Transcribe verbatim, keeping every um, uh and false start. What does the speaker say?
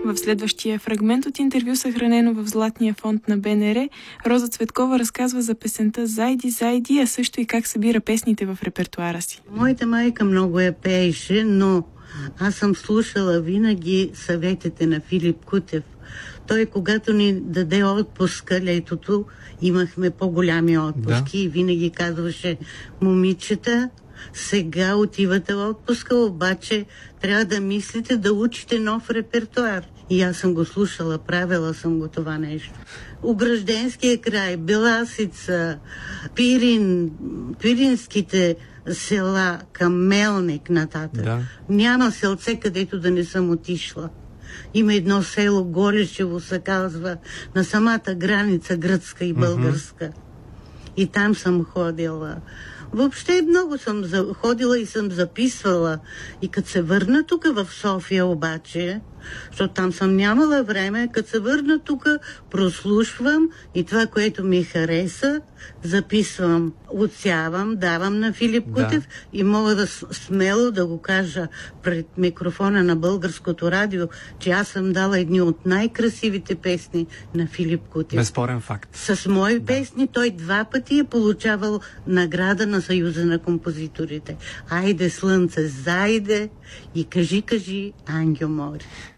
В следващия фрагмент от интервю, съхранено в Златния фонд на Б Н Р, Роза Цветкова разказва за песента "Зайди, зайди", а също и как събира песните в репертуара си. Моята майка много я пееше, но аз съм слушала винаги съветите на Филип Кутев. Той, когато ни даде отпуска летото, имахме по-голями отпуски, да, и винаги казваше: момичета, сега отивате в отпуска, обаче трябва да мислите да учите нов репертуар. И аз съм го слушала, правила съм го това нещо. Огражденския край, Беласица, Пирин, пиринските села към Мелник нататък. Да. Няма селце, където да не съм отишла. Има едно село, Голешево се казва, на самата граница гръцка и българска. Mm-hmm. И там съм ходила. Въобще много съм ходила и съм записвала. И като се върна тук в София обаче, защото там съм нямала време, като се върна тук, прослушвам и това, което ми хареса, записвам, отсявам, давам на Филип Кутев, да, и мога да смело да го кажа пред микрофона на Българското радио, че аз съм дала едни от най-красивите песни на Филип Кутев. Безспорен факт. С мои, да, песни той два пъти е получавал награда на Съюза на композиторите. Айде слънце, зайде и кажи, кажи, Ангел море.